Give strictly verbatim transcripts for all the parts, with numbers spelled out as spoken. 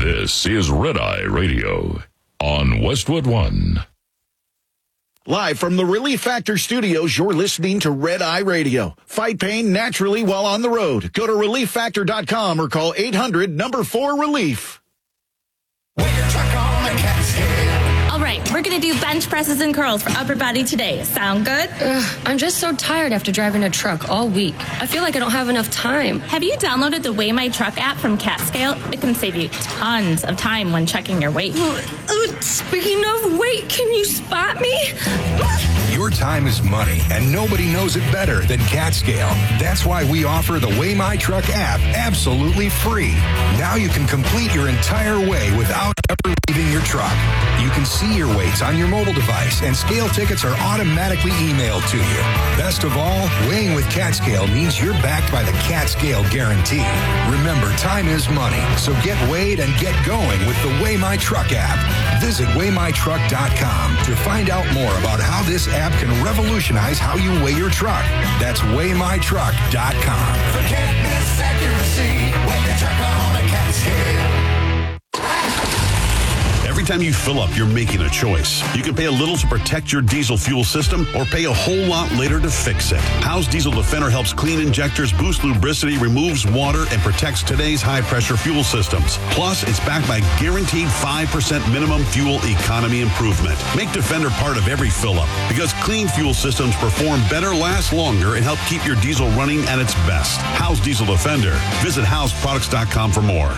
This is Red Eye Radio on Westwood One. Live from the Relief Factor Studios, you're listening to Red Eye Radio. Fight pain naturally while on the road. Go to relief factor dot com or call eight hundred number four relief. All right, we're going to do bench presses and curls for upper body today. Sound good? Ugh, I'm just so tired after driving a truck all week. I feel like I don't have enough time. Have you downloaded the Weigh My Truck app from CatScale? It can save you tons of time when checking your weight. Uh, speaking of weight, can you spot me? Your time is money, and nobody knows it better than CatScale. That's why we offer the Weigh My Truck app absolutely free. Now you can complete your entire weigh without ever leaving your truck. You can see your weights on your mobile device, and scale tickets are automatically emailed to you. Best of all, weighing with CatScale means you're backed by the CatScale guarantee. Remember, time is money, so get weighed and get going with the Weigh My Truck app. Visit weigh my truck dot com to find out more about how this app can revolutionize how you weigh your truck. That's weigh my truck dot com. Forget miss accuracy. Weigh your truck on a CatScale. Every time you fill up, you're making a choice. You can pay a little to protect your diesel fuel system or pay a whole lot later to fix it. Howe's Diesel Defender helps clean injectors, boost lubricity, removes water, and protects today's high-pressure fuel systems. Plus, it's backed by guaranteed five percent minimum fuel economy improvement. Make Defender part of every fill-up because clean fuel systems perform better, last longer, and help keep your diesel running at its best. Howe's Diesel Defender. Visit house products dot com for more.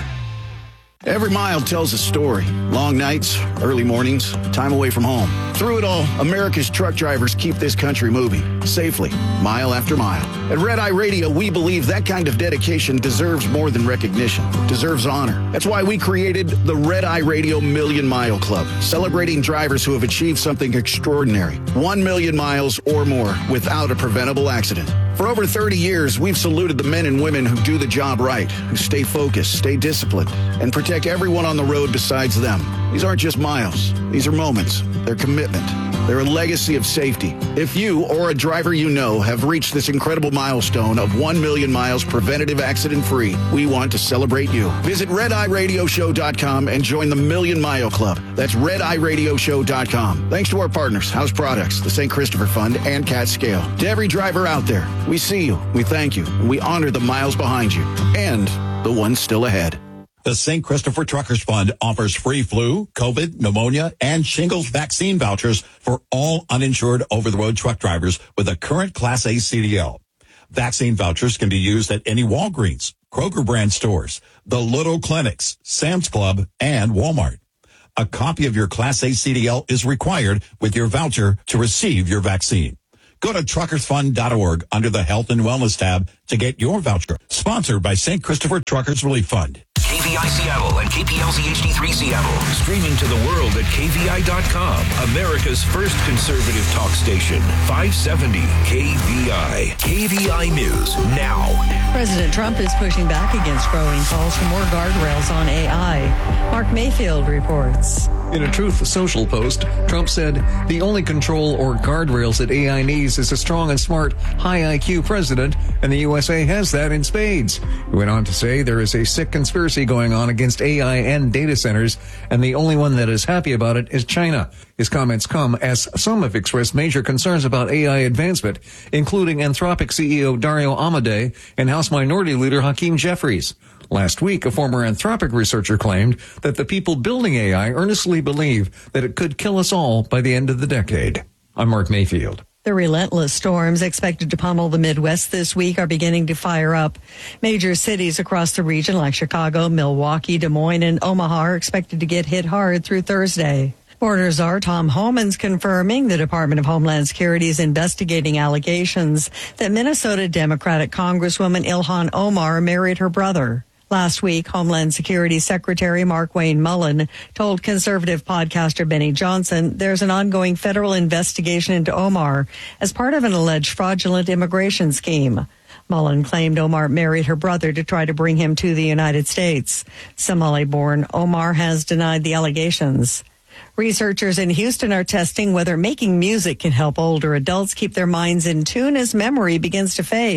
Every mile tells a story. Long nights, early mornings, time away from home. Through it all, America's truck drivers keep this country moving, safely, mile after mile. At Red Eye Radio, we believe that kind of dedication deserves more than recognition, deserves honor. That's why we created the Red Eye Radio Million Mile Club, celebrating drivers who have achieved something extraordinary. One million miles or more without a preventable accident. For over thirty years, we've saluted the men and women who do the job right, who stay focused, stay disciplined, and protect everyone on the road besides them. These aren't just miles. These are moments. They're commitment. They're a legacy of safety. If you or a driver you know have reached this incredible milestone of one million miles preventative accident-free, we want to celebrate you. Visit red eye radio show dot com and join the Million Mile Club. That's red eye radio show dot com. Thanks to our partners, House Products, the Saint Christopher Fund, and CatScale. To every driver out there, we see you, we thank you, and we honor the miles behind you and the ones still ahead. The Saint Christopher Truckers Fund offers free flu, COVID, pneumonia, and shingles vaccine vouchers for all uninsured over-the-road truck drivers with a current Class A C D L. Vaccine vouchers can be used at any Walgreens, Kroger brand stores, the Little Clinics, Sam's Club, and Walmart. A copy of your Class A C D L is required with your voucher to receive your vaccine. Go to truckers fund dot org under the Health and Wellness tab to get your voucher. Sponsored by Saint Christopher Truckers Relief Fund. K V I Seattle and K P L Z H D three Seattle. Streaming to the world at K V I dot com. America's first conservative talk station. five seventy K V I. K V I News now. President Trump is pushing back against growing calls for more guardrails on A I. Mark Mayfield reports. In a Truth Social post, Trump said, the only control or guardrails that A I needs is a strong and smart, high I Q president, and the U S A has that in spades. He went on to say there is a sick conspiracy going on against A I and data centers, and the only one that is happy about it is China. His comments come as some have expressed major concerns about A I advancement, including Anthropic C E O Dario Amodei and House Minority Leader Hakeem Jeffries. Last week, a former Anthropic researcher claimed that the people building A I earnestly believe that it could kill us all by the end of the decade. I'm Mark Mayfield. The relentless storms expected to pummel the Midwest this week are beginning to fire up. Major cities across the region like Chicago, Milwaukee, Des Moines, and Omaha are expected to get hit hard through Thursday. Border Czar Tom Homan's confirming the Department of Homeland Security is investigating allegations that Minnesota Democratic Congresswoman Ilhan Omar married her brother. Last week, Homeland Security Secretary Markwayne Mullin told conservative podcaster Benny Johnson there's an ongoing federal investigation into Omar as part of an alleged fraudulent immigration scheme. Mullin claimed Omar married her brother to try to bring him to the United States. Somali-born Omar has denied the allegations. Researchers in Houston are testing whether making music can help older adults keep their minds in tune as memory begins to fade.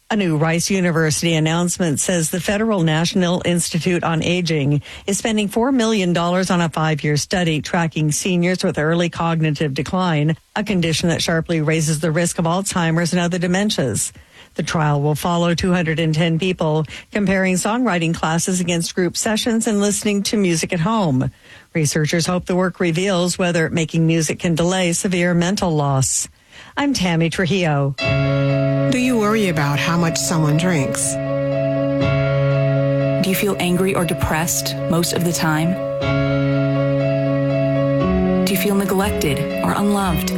A new Rice University announcement says the Federal National Institute on Aging is spending four million dollars on a five-year study tracking seniors with early cognitive decline, a condition that sharply raises the risk of Alzheimer's and other dementias. The trial will follow two hundred ten people, comparing songwriting classes against group sessions and listening to music at home. Researchers hope the work reveals whether making music can delay severe mental loss. I'm Tammy Trujillo. Do you worry about how much someone drinks? Do you feel angry or depressed most of the time? Do you feel neglected or unloved?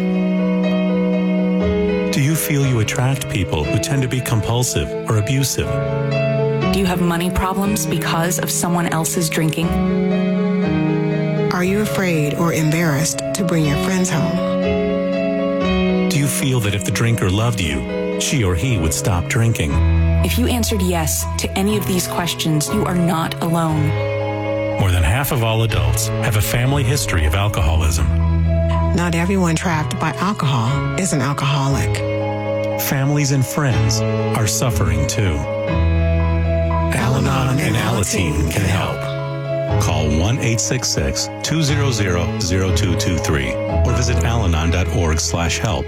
Do you feel you attract people who tend to be compulsive or abusive? Do you have money problems because of someone else's drinking? Are you afraid or embarrassed to bring your friends home? Do you feel that if the drinker loved you, she or he would stop drinking? If you answered yes to any of these questions, you are not alone. More than half of all adults have a family history of alcoholism. Not everyone trapped by alcohol is an alcoholic. Families and friends are suffering too. Al-Anon and Alateen can help. Call one eight six six, two zero zero, zero two two three or visit alanon dot org slash help.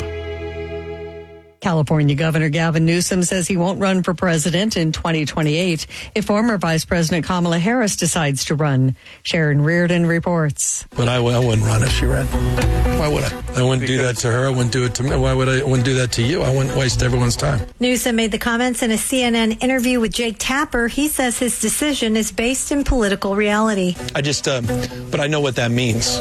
California Governor Gavin Newsom says he won't run for president in twenty twenty-eight if former Vice President Kamala Harris decides to run. Sharon Reardon reports. But I, I wouldn't run if she ran. Why would I? I wouldn't do that to her. I wouldn't do it to me. Why would I, I wouldn't do that to you? I wouldn't waste everyone's time. Newsom made the comments in a C N N interview with Jake Tapper. He says his decision is based in political reality. I just, uh, but I know what that means.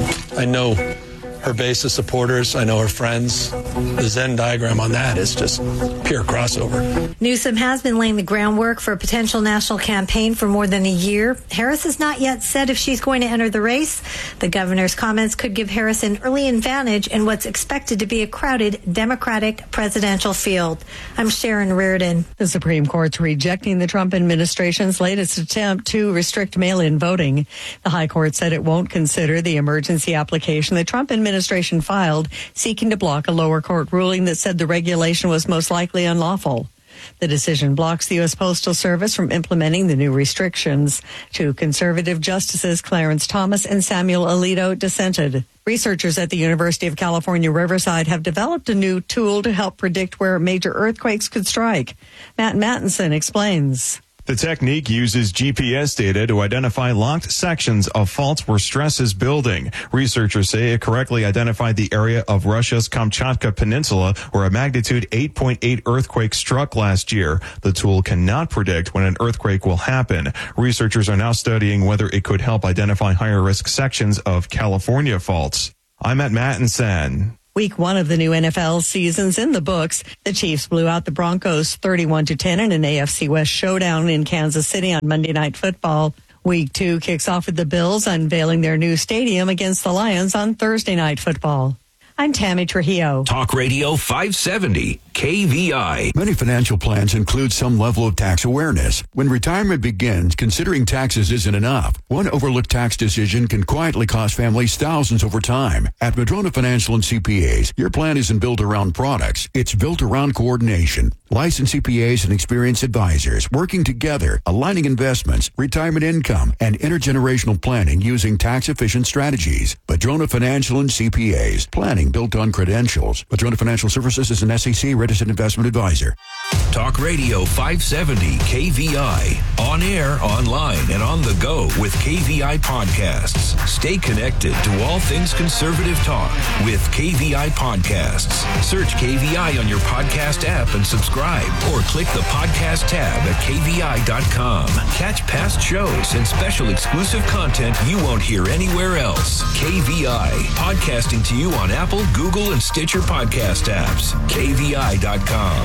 I know her base of supporters. I know her friends. The Venn diagram on that is just pure crossover. Newsom has been laying the groundwork for a potential national campaign for more than a year. Harris has not yet said if she's going to enter the race. The governor's comments could give Harris an early advantage in what's expected to be a crowded Democratic presidential field. I'm Sharon Reardon. The Supreme Court's rejecting the Trump administration's latest attempt to restrict mail-in voting. The High Court said it won't consider the emergency application the Trump administration administration filed seeking to block a lower court ruling that said the regulation was most likely unlawful. The decision blocks the U S Postal Service from implementing the new restrictions. Two conservative justices, Clarence Thomas and Samuel Alito, dissented. Researchers at the University of California, Riverside have developed a new tool to help predict where major earthquakes could strike. Matt Mattinson explains. The technique uses G P S data to identify locked sections of faults where stress is building. Researchers say it correctly identified the area of Russia's Kamchatka Peninsula where a magnitude eight point eight earthquake struck last year. The tool cannot predict when an earthquake will happen. Researchers are now studying whether it could help identify higher risk sections of California faults. I'm at Mattinson. Week one of the new N F L season's in the books. The Chiefs blew out the Broncos thirty-one to ten in an A F C West showdown in Kansas City on Monday Night Football. Week two kicks off with the Bills unveiling their new stadium against the Lions on Thursday Night Football. I'm Tammy Trujillo. Talk Radio five seventy, K V I. Many financial plans include some level of tax awareness. When retirement begins, considering taxes isn't enough. One overlooked tax decision can quietly cost families thousands over time. At Madrona Financial and C P As, your plan isn't built around products. It's built around coordination. Licensed C P As and experienced advisors working together, aligning investments, retirement income, and intergenerational planning using tax-efficient strategies. Madrona Financial and C P As. Planning built on credentials. Madrona Financial Services is an S E C registered investment advisor. Talk Radio five seventy K V I. On air, online, and on the go with K V I podcasts. Stay connected to all things conservative talk with K V I podcasts. Search K V I on your podcast app and subscribe, or click the podcast tab at K V I dot com. Catch past shows and special exclusive content you won't hear anywhere else. K V I, podcasting to you on Apple, Google, and Stitcher podcast apps. K V I dot com.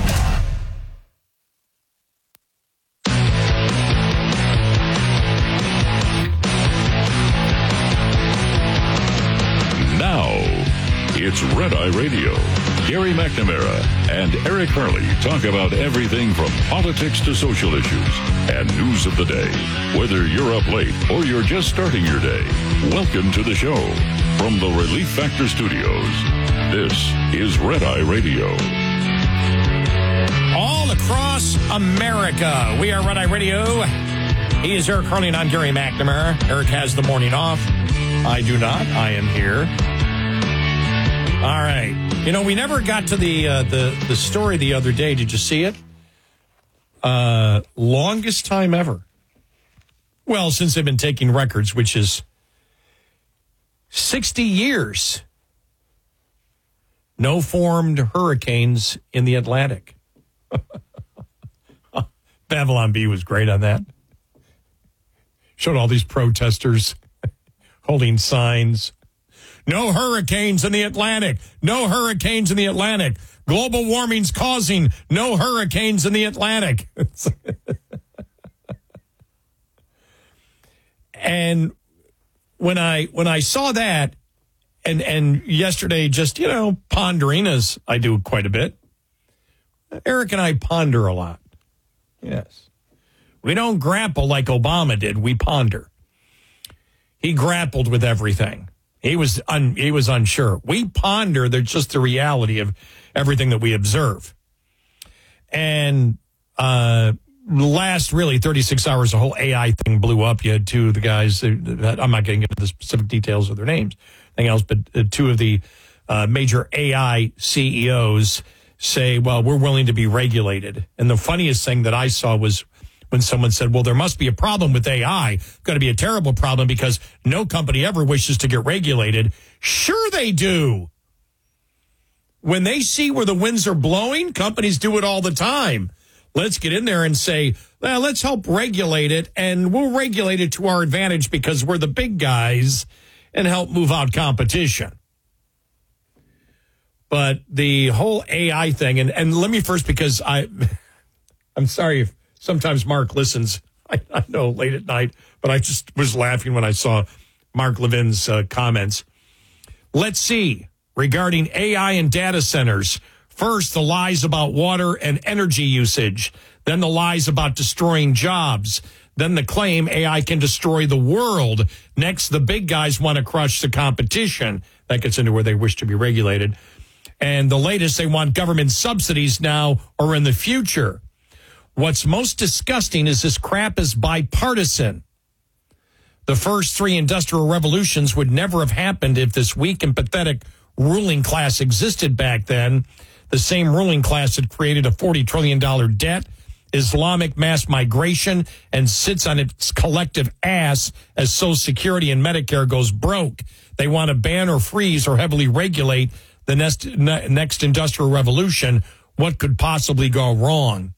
Now, it's Red Eye Radio. Gary McNamara and Eric Harley talk about everything from politics to social issues and news of the day. Whether you're up late or you're just starting your day, welcome to the show. From the Relief Factor Studios, this is Red Eye Radio. All all across America. We are Red Eye Radio. He is Eric Hurley and I'm Gary McNamara. Eric has the morning off. I do not. I am here. All right. You know, we never got to the uh, the the story the other day. Did you see it? Uh, longest time ever. Well, since they've been taking records, which is sixty years. No formed hurricanes in the Atlantic. Babylon B was great on that. Showed all these protesters holding signs. No hurricanes in the Atlantic. No hurricanes in the Atlantic. Global warming's causing no hurricanes in the Atlantic. And when I when I saw that, and and yesterday, just, you know, pondering, as I do quite a bit, Eric and I ponder a lot. Yes. We don't grapple like Obama did. We ponder. He grappled with everything. He was un, he was unsure. We ponder the, just the reality of everything that we observe. And uh, last, really, thirty-six hours, the whole A I thing blew up. You had two of the guys, that, I'm not getting into the specific details of their names, anything else, but uh, two of the uh, major A I C E Os say, well, we're willing to be regulated. And the funniest thing that I saw was when someone said, well, there must be a problem with A I. Going to be a terrible problem because no company ever wishes to get regulated. Sure they do. When they see where the winds are blowing, companies do it all the time. Let's get in there and say, well, let's help regulate it, and we'll regulate it to our advantage because we're the big guys and help move out competition. But the whole A I thing, and, and let me first, because I, I'm sorry if sometimes Mark listens, I, I know, late at night, but I just was laughing when I saw Mark Levin's uh, comments. Let's see, regarding A I and data centers. First, the lies about water and energy usage. Then the lies about destroying jobs. Then the claim A I can destroy the world. Next, the big guys want to crush the competition. That gets into where they wish to be regulated. And the latest, they want government subsidies now or in the future. What's most disgusting is this crap is bipartisan. The first three industrial revolutions would never have happened if this weak and pathetic ruling class existed back then. The same ruling class that created a forty trillion dollars debt, Islamic mass migration, and sits on its collective ass as Social Security and Medicare goes broke. They want to ban or freeze or heavily regulate the next, next industrial revolution. What could possibly go wrong?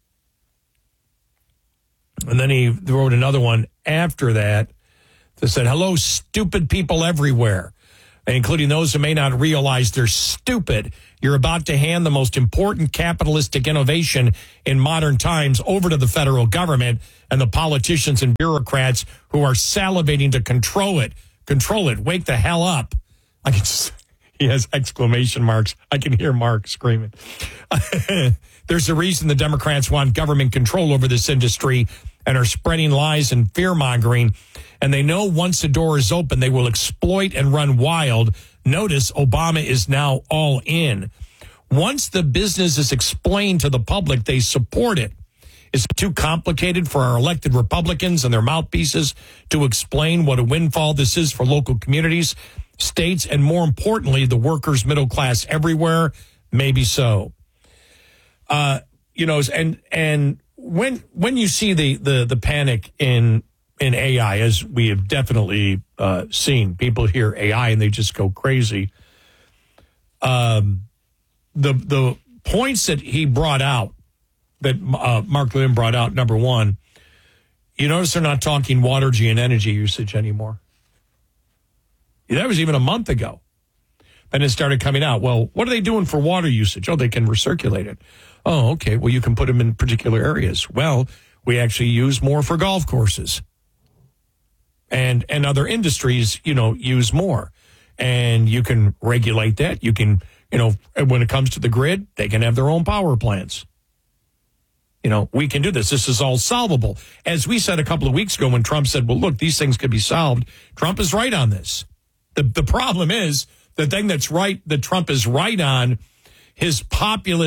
And then he wrote another one after that that said, hello, stupid people everywhere, including those who may not realize they're stupid. You're about to hand the most important capitalistic innovation in modern times over to the federal government and the politicians and bureaucrats who are salivating to control it. Control it. Wake the hell up. I can just, he has exclamation marks. I can hear Mark screaming. There's a reason the Democrats want government control over this industry and are spreading lies and fear-mongering. And they know once the door is open, they will exploit and run wild. Notice Obama is now all in. Once the business is explained to the public, they support it. Is it too complicated for our elected Republicans and their mouthpieces to explain what a windfall this is for local communities, states, and more importantly, the workers' middle class everywhere? Maybe so. Uh, you know, and and when when you see the the the panic in in A I, as we have definitely uh, seen, people hear A I and they just go crazy. Um, the the points that he brought out, that uh, Mark Levin brought out, number one, you notice they're not talking water and energy usage anymore. That was even a month ago. Then it started coming out. Well, what are they doing for water usage? Oh, they can recirculate it. Oh, okay. Well, you can put them in particular areas. Well, we actually use more for golf courses. And and other industries, you know, use more. And you can regulate that. You can, you know, when it comes to the grid, they can have their own power plants. You know, we can do this. This is all solvable. As we said a couple of weeks ago when Trump said, well, look, these things could be solved. Trump is right on this. The the problem is the thing that's right, that Trump is right on, his populist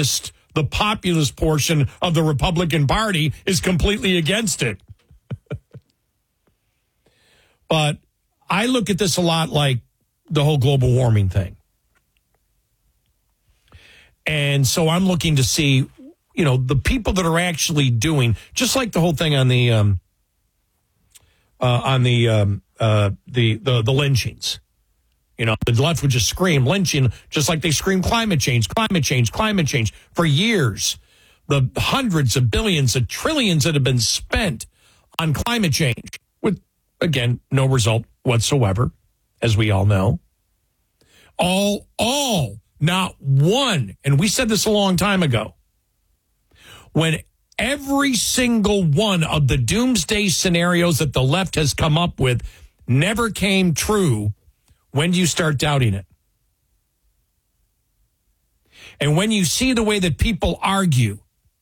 the populist portion of the Republican Party is completely against it. But I look at this a lot like the whole global warming thing. And so I'm looking to see, you know, the people that are actually doing, just like the whole thing on the um, uh, on the, um, uh, the the the lynchings. You know, the left would just scream lynching, just like they scream climate change, climate change, climate change for years. The hundreds of billions of trillions that have been spent on climate change with, again, no result whatsoever, as we all know. All, all, not one. And we said this a long time ago. When every single one of the doomsday scenarios that the left has come up with never came true, when do you start doubting it? And when you see the way that people argue,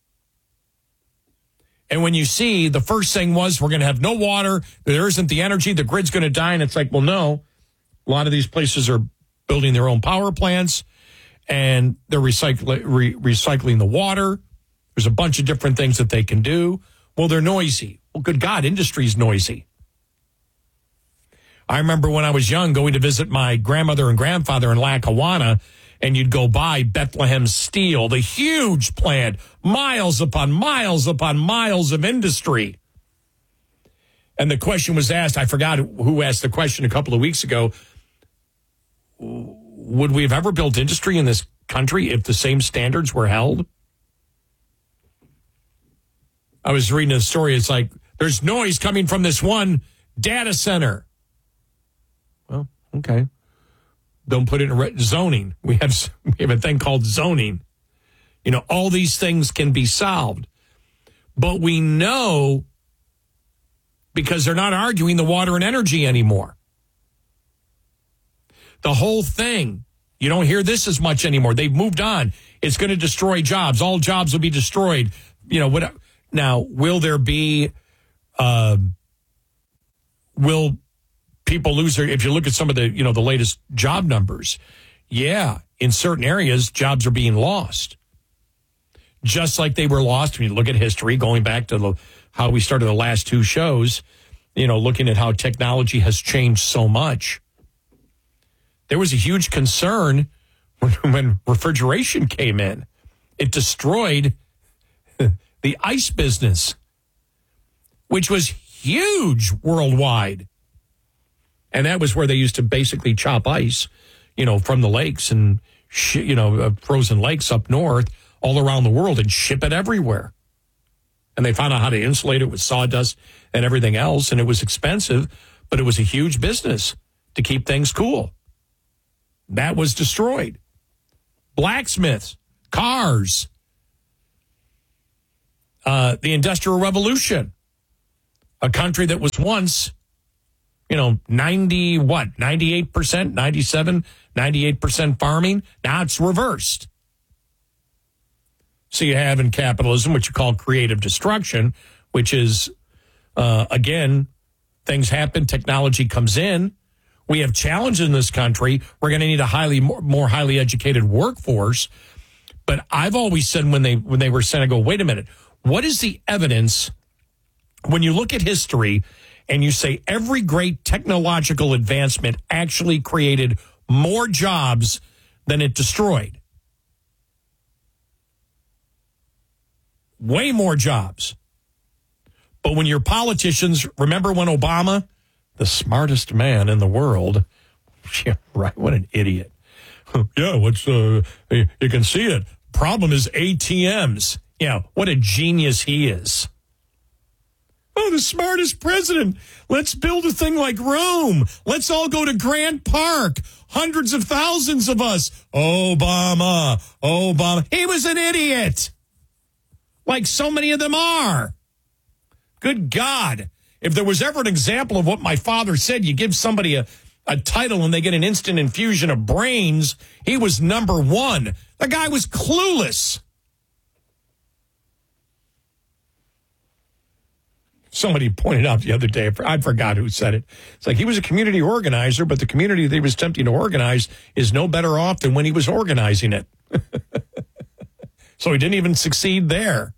and when you see the first thing was we're going to have no water, there isn't the energy, the grid's going to die, and it's like, well, no. A lot of these places are building their own power plants, and they're recycling, re- recycling the water. There's a bunch of different things that they can do. Well, they're noisy. Well, good God, industry's noisy. I remember when I was young going to visit my grandmother and grandfather in Lackawanna, and you'd go by Bethlehem Steel, the huge plant, miles upon miles upon miles of industry. And the question was asked, I forgot who asked the question a couple of weeks ago, would we have ever built industry in this country if the same standards were held? I was reading a story, it's like, there's noise coming from this one data center. Well, okay. Don't put it in re- zoning. We have, we have a thing called zoning. You know, all these things can be solved. But we know because they're not arguing the water and energy anymore. The whole thing, you don't hear this as much anymore. They've moved on. It's going to destroy jobs. All jobs will be destroyed. You know, what? Now, will there be, uh, will people lose their, if you look at some of the, you know, the latest job numbers, yeah, in certain areas, jobs are being lost. Just like they were lost, when you look at history, going back to the, how we started the last two shows, you know, looking at how technology has changed so much. There was a huge concern when, when refrigeration came in. It destroyed the ice business, which was huge worldwide. And that was where they used to basically chop ice, you know, from the lakes and, sh- you know, uh, frozen lakes up north all around the world and ship it everywhere. And they found out how to insulate it with sawdust and everything else. And it was expensive, but it was a huge business to keep things cool. That was destroyed. Blacksmiths, cars, uh, the Industrial Revolution, a country that was once, you know, ninety, what, ninety-eight percent, ninety-seven, ninety-eight percent farming. Now it's reversed. So you have in capitalism what you call creative destruction, which is, uh, again, things happen, technology comes in. We have challenges in this country. We're going to need a highly more, more highly educated workforce. But I've always said when they when they were saying, I go, wait a minute, what is the evidence when you look at history and you say every great technological advancement actually created more jobs than it destroyed? Way more jobs. But when your politicians, remember when Obama, the smartest man in the world, yeah, right, what an idiot. Yeah, what's, uh, you can see it. Problem is A T Ms. Yeah, what a genius he is. Oh, the smartest president. Let's build a thing like Rome. Let's all go to Grant Park. Hundreds of thousands of us. Obama, Obama. He was an idiot. Like so many of them are. Good God. If there was ever an example of what my father said, you give somebody a, a title and they get an instant infusion of brains, he was number one. The guy was clueless. Somebody pointed out the other day, I forgot who said it. It's like he was a community organizer, but the community that he was attempting to organize is no better off than when he was organizing it. So he didn't even succeed there.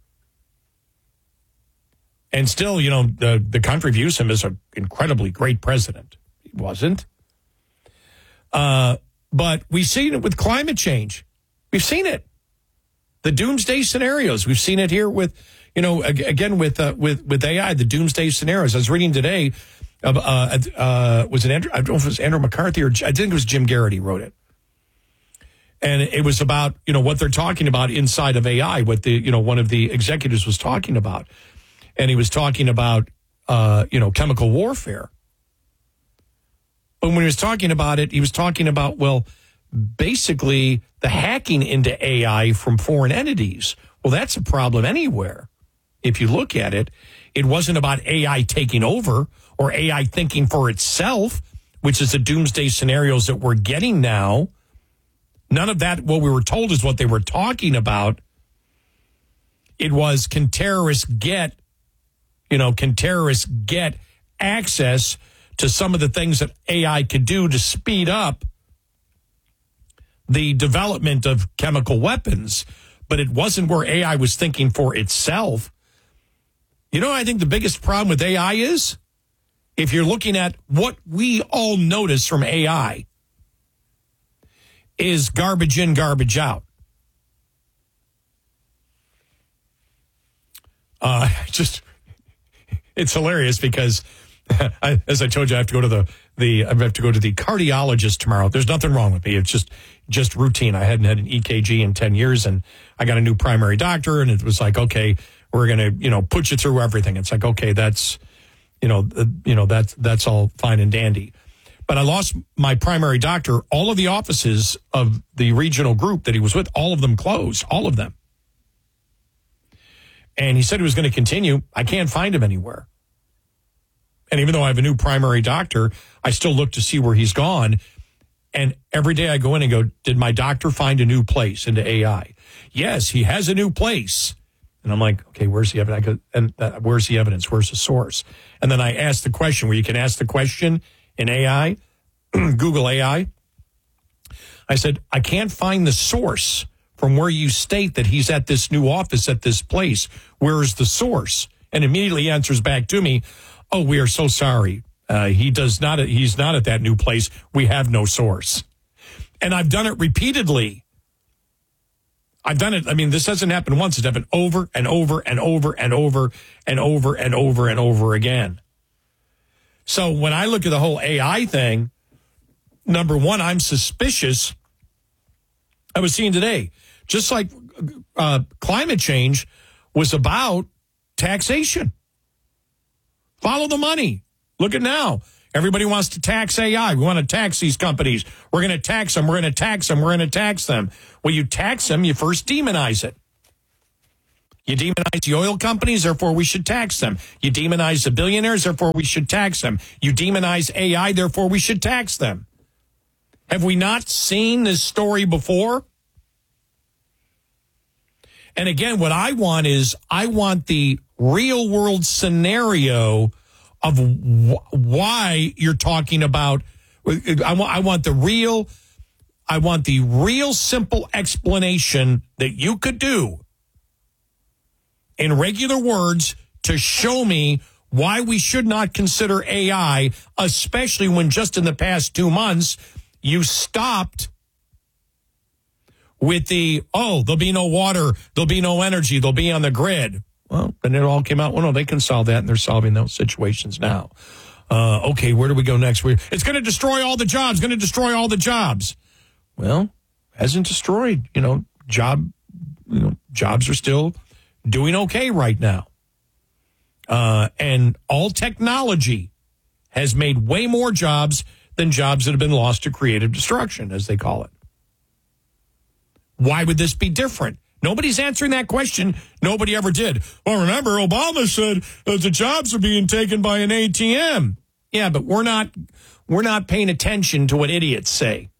And still, you know, the, the country views him as an incredibly great president. He wasn't. Uh, but we've seen it with climate change. We've seen it. The doomsday scenarios. We've seen it here with, you know, again, with uh, with with A I, the doomsday scenarios. I was reading today, uh, uh, uh, was it Andrew, I don't know if it was Andrew McCarthy or I think it was Jim Garrity wrote it. And it was about, you know, what they're talking about inside of A I, what the, you know, one of the executives was talking about. And he was talking about, uh, you know, chemical warfare. But when he was talking about it, he was talking about, well, basically the hacking into A I from foreign entities. Well, that's a problem anywhere. If you look at it, it wasn't about A I taking over or A I thinking for itself, which is the doomsday scenarios that we're getting now. None of that, what we were told, is what they were talking about. It was, can terrorists get, you know, can terrorists get access to some of the things that A I could do to speed up the development of chemical weapons, but it wasn't where A I was thinking for itself. You know, I think the biggest problem with A I is, if you're looking at what we all notice from A I, is garbage in, garbage out. Uh, just, it's hilarious because, I, as I told you, I have to go to the, the, I have to go to the cardiologist tomorrow. There's nothing wrong with me. It's just, just routine. I hadn't had an E K G in ten years, and I got a new primary doctor, and it was like, okay, we're going to, you know, put you through everything. It's like, okay, that's, you know, uh, you know, that's, that's all fine and dandy. But I lost my primary doctor. All of the offices of the regional group that he was with, all of them closed, all of them. And he said he was going to continue. I can't find him anywhere. And even though I have a new primary doctor, I still look to see where he's gone. And every day I go in and go, did my doctor find a new place into A I? Yes, he has a new place. And I'm like, okay, where's the evidence? I go, and uh, where's the evidence? Where's the source? And then I ask the question where you can ask the question in A I, Google A I. I said, I can't find the source from where you state that he's at this new office at this place. Where is the source? And immediately answers back to me, oh, we are so sorry. Uh, he does not, he's not at that new place. We have no source. And I've done it repeatedly. I've done it. I mean, this hasn't happened once. It's happened over and over and over and over and over and over and over again. So when I look at the whole A I thing, number one, I'm suspicious. I was seeing today, just like uh, climate change was about taxation. Follow the money. Look at now. Everybody wants to tax A I. We want to tax these companies. We're going to tax them. We're going to tax them. We're going to tax them. Well, you tax them, you first demonize it. You demonize the oil companies, therefore we should tax them. You demonize the billionaires, therefore we should tax them. You demonize A I, therefore we should tax them. Have we not seen this story before? And again, what I want is, I want the real world scenario of wh- why you're talking about. I want, I want the real, I want the real simple explanation that you could do in regular words to show me why we should not consider A I, especially when just in the past two months, you stopped with the, oh, there'll be no water, there'll be no energy, they'll be on the grid. Well, then it all came out, well, no, they can solve that, and they're solving those situations now. Uh, okay, where do we go next? We're, it's going to destroy all the jobs, going to destroy all the jobs. Well, hasn't destroyed, you know, job, you know, jobs are still doing okay right now. Uh, and all technology has made way more jobs than jobs that have been lost to creative destruction, as they call it. Why would this be different? Nobody's answering that question. Nobody ever did. Well, remember, Obama said that the jobs are being taken by an A T M. Yeah, but we're not, we're not paying attention to what idiots say.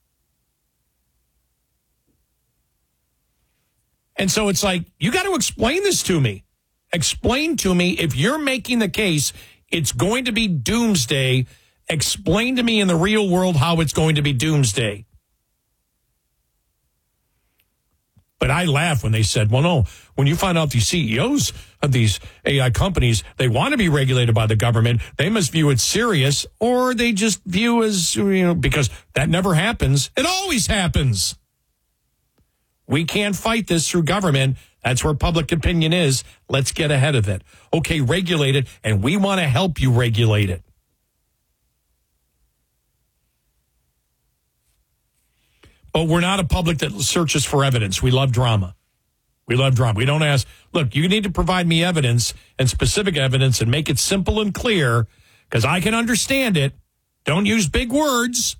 And so it's like, you got to explain this to me. Explain to me, if you're making the case it's going to be doomsday, explain to me in the real world how it's going to be doomsday. But I laughed when they said, well, no, when you find out these C E Os of these A I companies, they want to be regulated by the government, they must view it serious, or they just view as, you know, because that never happens. It always happens. We can't fight this through government. That's where public opinion is. Let's get ahead of it. Okay, regulate it, and we want to help you regulate it. But we're not a public that searches for evidence. We love drama. We love drama. We don't ask, look, you need to provide me evidence and specific evidence and make it simple and clear because I can understand it. Don't use big words.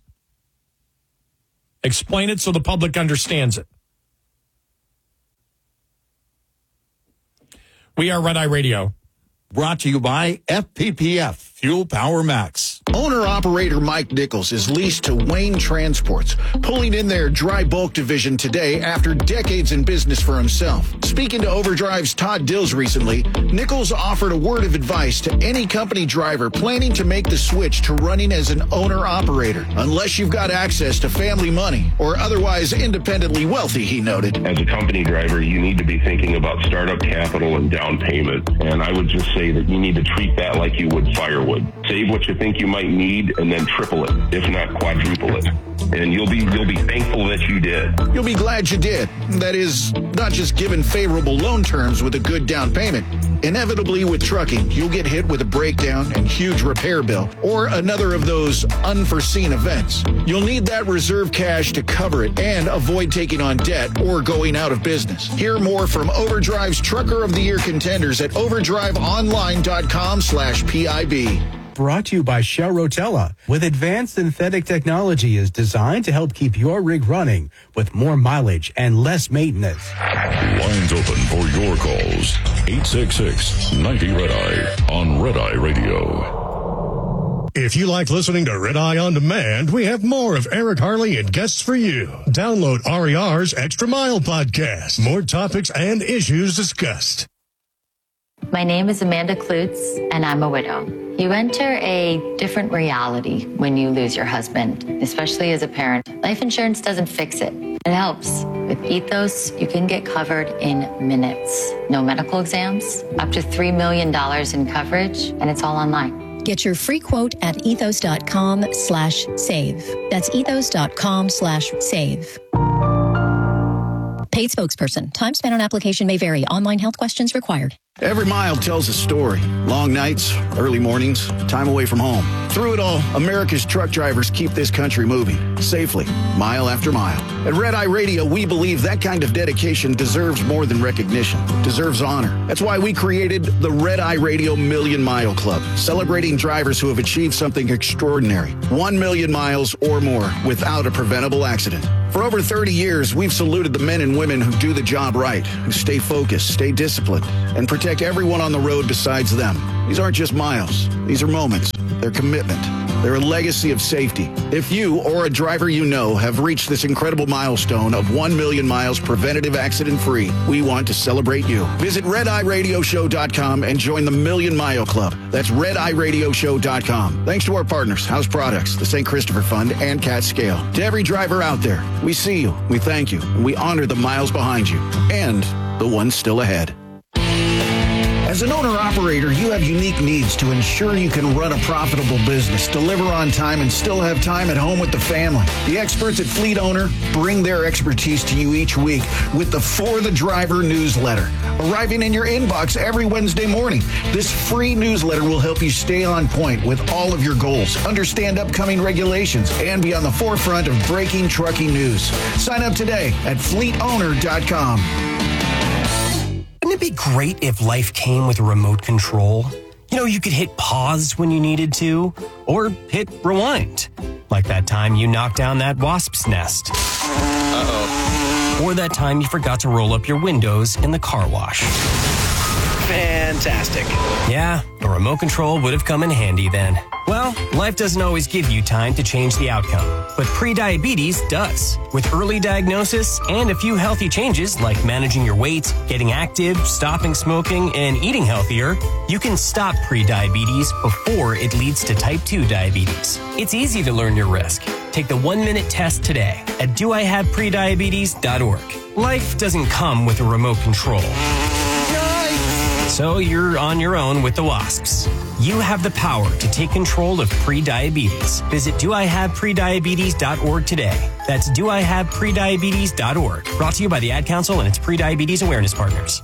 Explain it so the public understands it. We are Red Eye Radio. Brought to you by F P P F, Fuel Power Max. Owner-operator Mike Nichols is leased to Wayne Transports, pulling in their dry bulk division today after decades in business for himself. Speaking to Overdrive's Todd Dills recently, Nichols offered a word of advice to any company driver planning to make the switch to running as an owner-operator, unless you've got access to family money or otherwise independently wealthy, he noted. As a company driver, you need to be thinking about startup capital and down payment, and I would just say that you need to treat that like you would firewood. Save what you think you might need and then triple it, if not quadruple it. And you'll be you'll be thankful that you did. You'll be glad you did. That is, not just given favorable loan terms with a good down payment. Inevitably with trucking, you'll get hit with a breakdown and huge repair bill, or another of those unforeseen events. You'll need that reserve cash to cover it and avoid taking on debt or going out of business. Hear more from Overdrive's Trucker of the Year contenders at overdrive online dot com slash P I B. Brought to you by Shell Rotella, with advanced synthetic technology is designed to help keep your rig running with more mileage and less maintenance. Lines open for your calls. eight six six, ninety, Red Eye on Red Eye Radio. If you like listening to Red Eye On Demand, we have more of Eric Harley and guests for you. Download R E R's Extra Mile podcast. More topics and issues discussed. My name is Amanda Klutz, and I'm a widow. You enter a different reality when you lose your husband, especially as a parent. Life insurance doesn't fix it. It helps. With Ethos, you can get covered in minutes. No medical exams, up to three million dollars in coverage, and it's all online. Get your free quote at ethos.com slash save. That's ethos.com slash save. Paid spokesperson. Time spent on application may vary. Online health questions required. Every mile tells a story. Long nights, early mornings, time away from home. Through it all, America's truck drivers keep this country moving safely, mile after mile. At Red Eye Radio, we believe that kind of dedication deserves more than recognition, deserves honor. That's why we created the Red Eye Radio Million Mile Club, celebrating drivers who have achieved something extraordinary. One million miles or more without a preventable accident. For over thirty years, we've saluted the men and women who do the job right, who stay focused, stay disciplined, and protect everyone on the road besides them. These aren't just miles. These are moments. They're commitment. They're a legacy of safety. If you or a driver you know have reached this incredible milestone of one million miles preventative accident-free, we want to celebrate you. Visit red eye radio show dot com and join the Million Mile Club. That's red eye radio show dot com. Thanks to our partners, House Products, the Saint Christopher Fund, and Cat Scale. To every driver out there, we see you, we thank you, and we honor the miles behind you and the ones still ahead. As an owner-operator, you have unique needs to ensure you can run a profitable business, deliver on time, and still have time at home with the family. The experts at Fleet Owner bring their expertise to you each week with the For the Driver newsletter, arriving in your inbox every Wednesday morning. This free newsletter will help you stay on point with all of your goals, understand upcoming regulations, and be on the forefront of breaking trucking news. Sign up today at fleet owner dot com. Wouldn't it be great if life came with a remote control? You know, you could hit pause when you needed to, or hit rewind. Like that time you knocked down that wasp's nest. Uh-oh. Or that time you forgot to roll up your windows in the car wash. Fantastic. Yeah, a remote control would have come in handy then. Well, life doesn't always give you time to change the outcome, but prediabetes does. With early diagnosis and a few healthy changes like managing your weight, getting active, stopping smoking, and eating healthier, you can stop prediabetes before it leads to type two diabetes. It's easy to learn your risk. Take the one-minute test today at do I have prediabetes dot org. Life doesn't come with a remote control. So you're on your own with the WASPs. You have the power to take control of prediabetes. Visit do I have prediabetes dot org today. That's do I have prediabetes dot org. Brought to you by the Ad Council and its prediabetes awareness partners.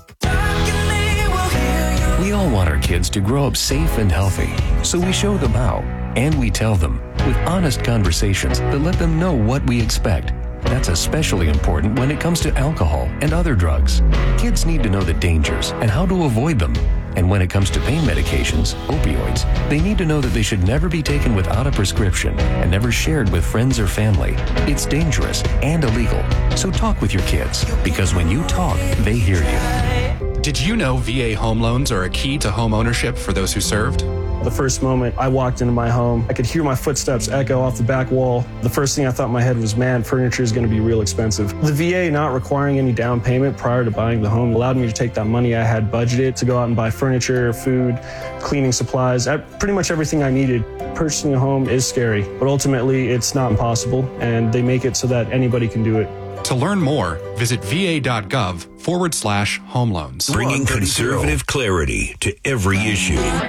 We all want our kids to grow up safe and healthy, so we show them how, and we tell them with honest conversations that let them know what we expect. That's especially important when it comes to alcohol and other drugs. Kids need to know the dangers and how to avoid them. And when it comes to pain medications, opioids, they need to know that they should never be taken without a prescription and never shared with friends or family. It's dangerous and illegal. So talk with your kids, because when you talk, they hear you. Did you know V A home loans are a key to home ownership for those who served? The first moment I walked into my home, I could hear my footsteps echo off the back wall. The first thing I thought in my head was, man, furniture is going to be real expensive. The V A not requiring any down payment prior to buying the home allowed me to take that money I had budgeted to go out and buy furniture, food, cleaning supplies, pretty much everything I needed. Purchasing a home is scary, but ultimately it's not impossible, and they make it so that anybody can do it. To learn more, visit va.gov forward slash home loans. Bringing conservative clarity to every issue.